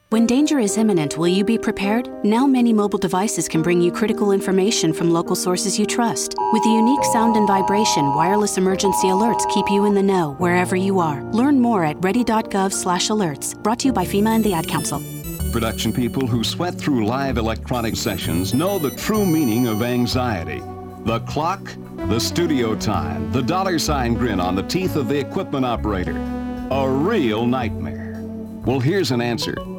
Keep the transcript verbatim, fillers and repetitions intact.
When danger is imminent, will you be prepared? Now many mobile devices can bring you critical information from local sources you trust. With the unique sound and vibration, wireless emergency alerts keep you in the know wherever you are. Learn more at ready.gov slash alerts. Brought to you by FEMA and the Ad Council. Production people who sweat through live electronic sessions know the true meaning of anxiety. The clock, the studio time, the dollar sign grin on the teeth of the equipment operator. A real nightmare. Well, here's an answer.